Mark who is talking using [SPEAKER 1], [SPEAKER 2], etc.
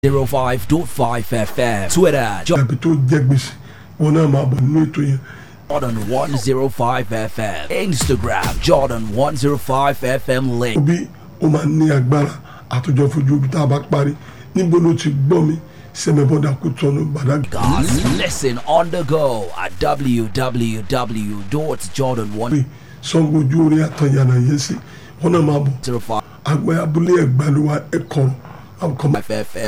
[SPEAKER 1] 05.5 FM. Twitter,
[SPEAKER 2] Àbí tó jẹ́ gbèsè wọn náà máa bọ̀ nínú ètò yẹn.
[SPEAKER 1] Jordan 105 FM. Instagram, Jordan 105 FM link.
[SPEAKER 2] Bí ó máa ní agbára àtòjọ fojú ojú tá a bá parí níbo ló ti gbọ́ mi sẹ́mẹ̀bọ́dà kò tọ́nu Badagry.
[SPEAKER 1] Guys, listen on the go at www.jordan105
[SPEAKER 2] Sango ojú orí àtọ̀yànà yẹn sí wọn náà máa bọ̀. Àgbẹ̀ abúlé Ẹ̀gbá ló wà ẹ̀kọ́
[SPEAKER 1] FM.